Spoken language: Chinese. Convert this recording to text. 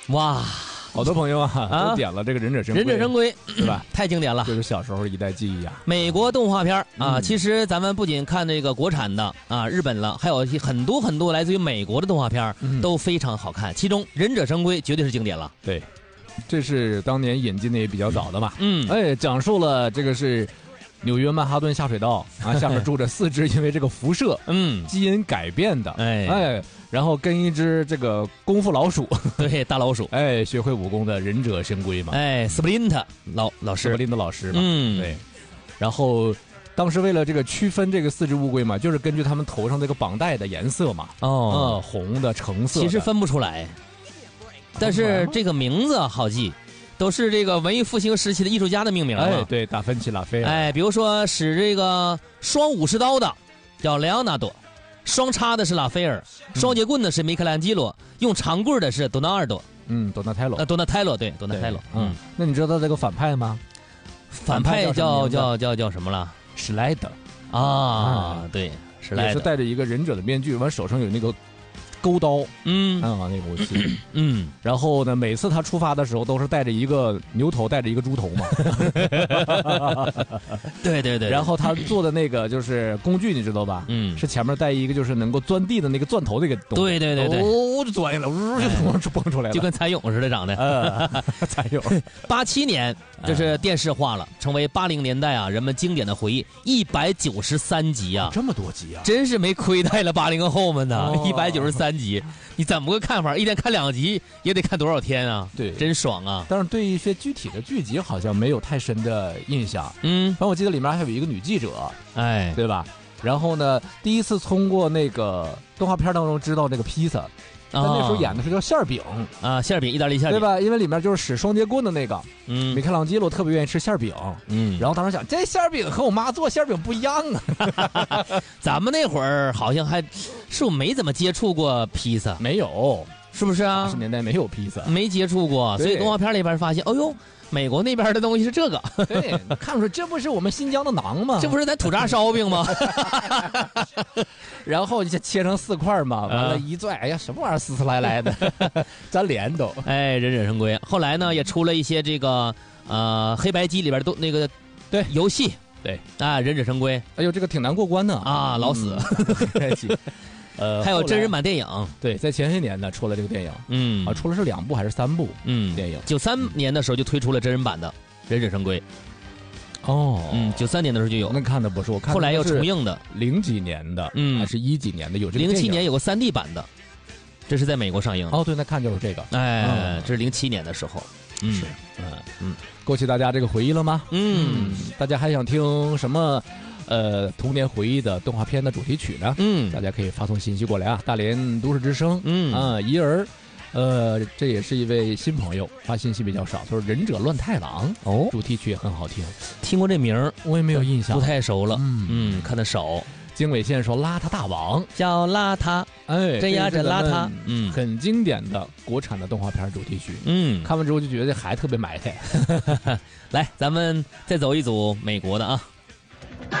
哇， 好多朋友都点了这个忍者神龟， 忍者神龟对吧？ 太经典了， 这是小时候一代记忆啊。 美国动画片其实咱们不仅看这个国产的日本了，还有很多来自于美国的动画片都非常好看。其中忍者神龟绝对是经典了。 对，这是当年引进的也比较早的嘛。讲述了这个是纽约曼哈顿下水道下面住着4只因为这个辐射基因改变的然后跟一只这个功夫老鼠， 对，大老鼠， 学会武功的忍者神龟嘛， 斯普林特老师， 斯普林特老师嘛，对。然后当时为了这个区分这个4只乌龟嘛，就是根据他们头上这个绑带的颜色嘛，红的、橙色的， 其实分不出来，但是这个名字好记，都是这个文艺复兴时期的艺术家的命名了。 对，达芬奇、拉斐尔。 比如说使这个双武士刀的叫莱昂纳多。双叉的是拉斐尔，双节棍的是米开朗基罗，用长棍的是多纳尔多。 多纳泰罗。 多纳泰罗，对，多纳泰罗。 那你知道这个反派吗？ 反派叫什么了？ 史莱德。 对，史莱德也是戴着一个忍者的面具，完手上有那个钩刀，那个武器，然后呢，每次他出发的时候都是带着一个牛头，带着一个猪头嘛， 对， 然后他做的那个就是工具，你知道吧？是前面带一个就是能够钻地的那个钻头那个东西， 对， 就钻下来，就蹦出来了， 就跟蚕蛹似的长的， 蚕蛹。 87年就是电视化了，成为80年代人们经典的回忆，193集啊， 这么多集啊， 真是没亏待了80后们呢，193集，你怎么个看法？一天看2集也得看多少天啊？ 对， 真爽啊！ 但是对一些具体的剧集好像没有太深的印象。反正我记得里面还有一个女记者，对吧？然后呢，第一次通过那个动画片当中知道那个披萨。但那时候演的是叫馅饼馅饼，意大利馅饼， 对吧？因为里面就是使双节棍的那个，米开朗基罗特别愿意吃馅饼，然后当时想，这馅饼和我妈做馅饼不一样啊。 咱们那会儿好像是我没怎么接触过披萨， 没有， 是不是啊 ？80年代没有披萨， 没接触过，所以动画片里边发现，哎呦，美国那边的东西是这个， 对，看出这不是我们新疆的馕吗？ 这不是咱土炸烧饼吗？ 然后就切成4块嘛，完了一拽，哎呀，什么玩意儿撕撕来来的，粘连都。 忍者神龟后来呢也出了一些这个黑白机里边都那个对游戏， 对忍者神龟， 哎呦，这个挺难过关的老死。 黑白机。 还有真人版电影， 对，在前些年呢出了这个电影，出了是2部还是3部？电影 93年的时候就推出了真人版的忍者神龟。93年的时候就有， 那看的不是我看的， 后来又重映的 ，0几年的，还是1几年的有这个电影。 07年有个3D 版的，这是在美国上映。 对，那看就是这个。 这是07年的时候。 是，勾起大家这个回忆了吗？大家还想听什么？童年回忆的动画片的主题曲呢？大家可以发送信息过来啊！大连都市之声，怡儿，这也是一位新朋友，发信息比较少，他说《忍者乱太郎》主题曲也很好听， 听过这名儿， 我也没有印象， 不太熟了，看得少。 经纬线说邋遢大王叫邋遢，真呀真邋遢， 很经典的国产的动画片主题曲，看完之后就觉得还特别埋汰。 来，咱们再走一组美国的啊。